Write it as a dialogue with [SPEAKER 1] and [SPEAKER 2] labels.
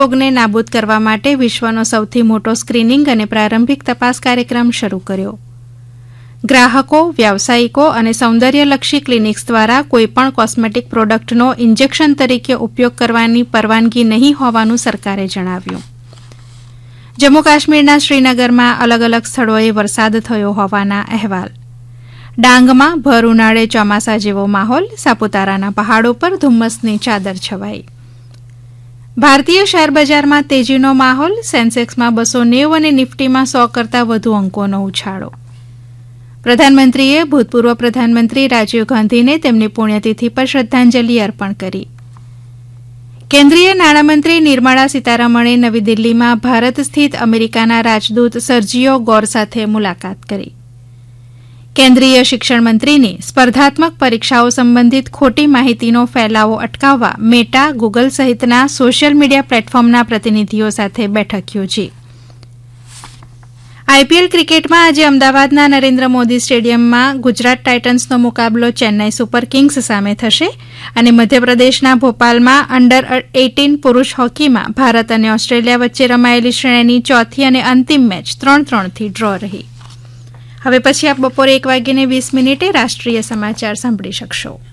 [SPEAKER 1] રોગને નાબૂદ કરવા માટે વિશ્વનો સૌથી મોટો સ્ક્રીનિંગ અને પ્રારંભિક તપાસ કાર્યક્રમ શરૂ કર્યો. ગ્રાહકો, વ્યાવસાયિકો અને સૌંદર્યલક્ષી ક્લિનિક્સ દ્વારા કોઈપણ કોસ્મેટિક પ્રોડક્ટનો ઇન્જેક્શન તરીકે ઉપયોગ કરવાની પરવાનગી નહીં હોવાનું સરકારે જણાવ્યું. જમ્મુ કાશ્મીરના શ્રીનગરમાં અલગ અલગ સ્થળોએ વરસાદ થયો હોવાના અહેવાલ. ડાંગમાં ભર ઉનાળે ચોમાસા જેવો માહોલ, સાપુતારાના પહાડો પર ધુમ્મસની ચાદર છવાઈ. ભારતીય શેરબજારમાં તેજીનો માહોલ, સેન્સેક્સમાં 290 અને નિફ્ટીમાં 100 કરતાં વધુ અંકોનો ઉછાળો. પ્રધાનમંત્રીએ ભૂતપૂર્વ પ્રધાનમંત્રી રાજીવ ગાંધીને તેમની પુણ્યતિથિ પર શ્રદ્ધાંજલિ અર્પણ કરી. કેન્દ્રીય નાણામંત્રી નિર્મળા સીતારમણે નવી દિલ્હીમાં ભારત સ્થિત અમેરિકાના રાજદૂત સર્જિયો ગોર સાથે મુલાકાત કરી. કેન્દ્રીય શિક્ષણ મંત્રીની સ્પર્ધાત્મક પરીક્ષાઓ સંબંધિત ખોટી માહિતીનો ફેલાવો અટકાવવા મેટા, ગૂગલ સહિતના સોશિયલ મીડિયા પ્લેટફોર્મના પ્રતિનિધિઓ સાથે બેઠક યોજી. આઈપીએલ ક્રિકેટમાં આજે અમદાવાદના નરેન્દ્ર મોદી સ્ટેડિયમમાં ગુજરાત ટાઇટન્સનો મુકાબલો ચેન્નાઈ સુપર કિંગ્સ સામે થશે અને મધ્યપ્રદેશના ભોપાલમાં અંડર 18 પુરૂષ હોકીમાં ભારત અને ઓસ્ટ્રેલિયા વચ્ચે રમાયેલી શ્રેણીની ચોથી અને અંતિમ મેચ 3-3થી ડ્રો રહી. હવે પછી આપ બપોરે 1:20 રાષ્ટ્રીય સમાચાર સાંભળી શકશો.